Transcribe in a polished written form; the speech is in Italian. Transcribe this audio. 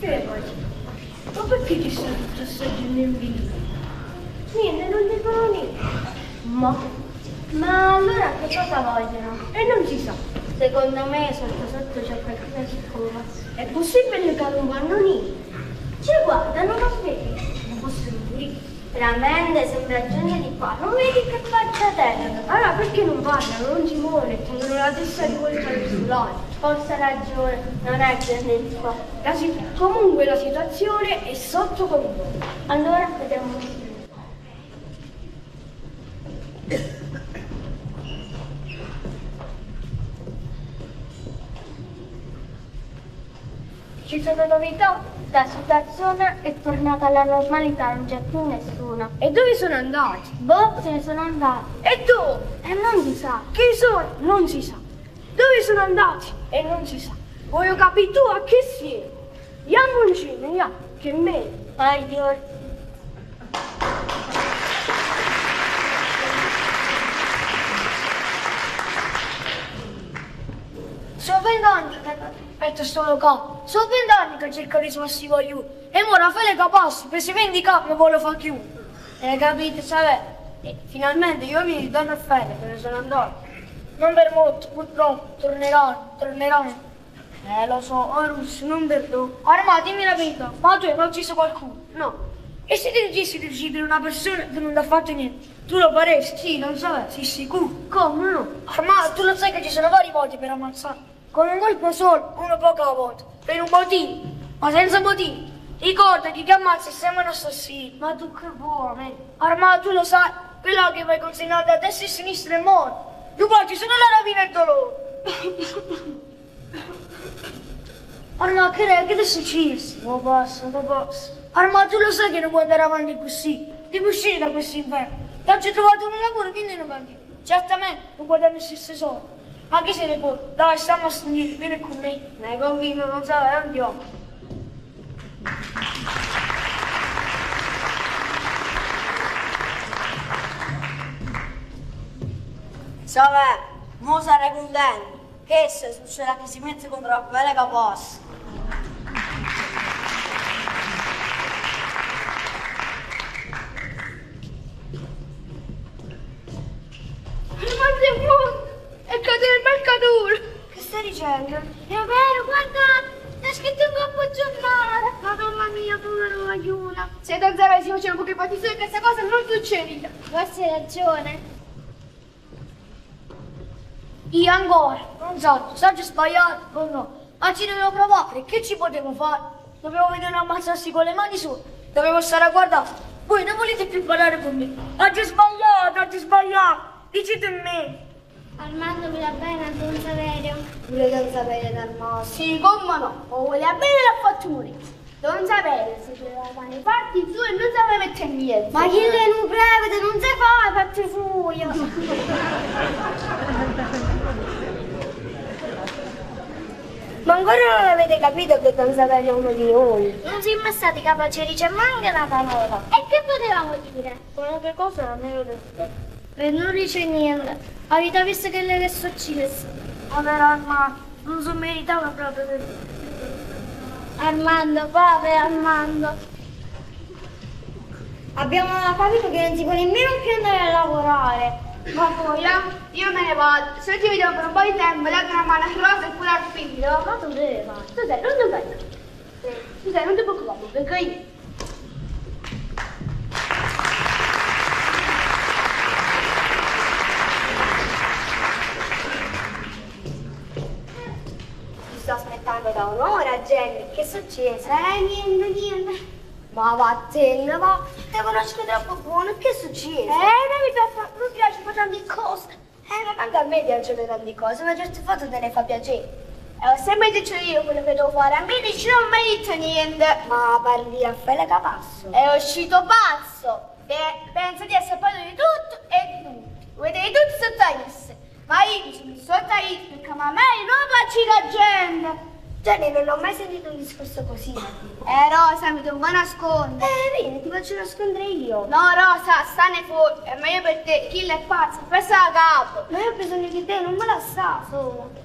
Fermati. Ma perché ti stai tutto assaggiando in viso? Niente, non dicono niente. Ma allora che cosa vogliono? E non si sa. Secondo me sotto c'è qualcosa che cova. È possibile che non vanno niente. Ci guardano, non vedi? Non posso dire. Veramente sembra gente di qua, non vedi che faccia terra? Allora perché non parlano? Non si muore, tengono la testa rivolta verso l'alto. Forse ha ragione, non è gente di qua. Comunque la situazione è sotto controllo. Allora vediamo. Ci sono novità? La situazione è tornata alla normalità, non c'è più nessuno. E dove sono andati? Boh, se ne sono andati. E dove? E non si sa. Chi sono? Non si sa. Dove sono andati? E non si sa. Voglio capire tu a che siete. Andiamo insieme, andiamo, che è meglio. Vai, Dio. Sono 20 anni che aspetta sto locale. Sono 20 anni che cerco di smassivo aiuto. E ora fai capassi, per si vendicare mi vuole fare chiunque. E capite, sapete? E finalmente io mi ritorno a fare, che ne sono andato. Non per molto, purtroppo, torneranno. Lo so, Horus, non perdono. Ora, dimmi la verità, ma tu hai mai ucciso qualcuno? No. E se ti dicessi di uccidere una persona che non ti ha fatto niente, tu lo faresti? Sì, non so, sei sicuro? Come no? Ma tu lo sai che ci sono vari modi per ammazzare. Con un colpo solo, uno poco alla volta. Per un motivo, ma senza motivo. Ricordati che ammazzi sembra un assassino. Ma tu che vuoi? Arma, tu lo sai, quello che vai consegnato a destra e a sinistra è morto. Tu porti solo la rovina e il dolore. Arma, che ti è successo? Non posso. Arma, tu lo sai che non puoi andare avanti così. Devi uscire da questo inferno. Ti ho trovato un lavoro, quindi non vai. Certamente, non puoi dare le stesse soldi. Ma che se ne può? Dai, stiamo a stringere, vieni con me. Ne convinto, non so, andiamo. Vabbè, mo sarei contento. Che se succede che si mette contro la bella che posso. È caduto il mercatore! Che stai dicendo? È vero, guardate, è scritto in campo giornale. Madonna mia, povero aiuto. Se da zero si faceva poche battute, questa cosa non succede. Forse hai ragione. Io ancora, non so, saggio sbagliato o no, ma ci dovevo provare, che ci potevo fare? Dovevo vedere ammazzarsi con le mani su, dovevo stare a guardare. Voi non volete più parlare con me? Oggi sbagliato, dicete a me. Armando mi va bene a Don Saverio. Pure Don Saverio Armando. Sì, come no, o voleva bene la fattura. Don Saverio si doveva fare i fatti su e non sapeva mettere niente. Ma chi le non prevede, non si fa i fatti suoi. Ma ancora non avete capito che Don Saverio è uno di noi. Non siamo stati capaci di dire neanche una parola. E che potevamo dire? Qualunque cosa non ero detto. E non dice niente. Avete visto che le è successo? Povero Armando, non so meritava proprio per... Armando, povero Armando. Abbiamo capito che non si può nemmeno più andare a lavorare. Ma poi, io me ne vado. Se ti vedo per un po' di tempo, date una mano a Rosa e pure al figlio. Ma tu dove vai? Tu sei, non dov'è? Tu sei, non ti preoccupare, perché io... Sto aspettando da un'ora, Jenny. Che è successo? Niente. Ma vattene, ma te conosco troppo buono. Che è successo? mi piace fare tante cose. Ma anche a me piacciono tante cose, ma certe foto te ne fa piacere. Ho sempre detto io quello che devo fare, a me non ho mai detto niente. Ma parli a fare capasso? È uscito pazzo. Pensa di essere padre di tutto e di tutti. Vedete tutti sotto a esse. Ma io mi sono messo sotto a esse perché ma me non faccio la gente. Jenny, non ho mai sentito un discorso così. Rosa, mi devo nascondere. Vieni, ti faccio nascondere io. No, Rosa, stane fuori. È meglio per te. Chi è pazzo? Presa la capo. Ma io ho bisogno di te, non me la sa solo.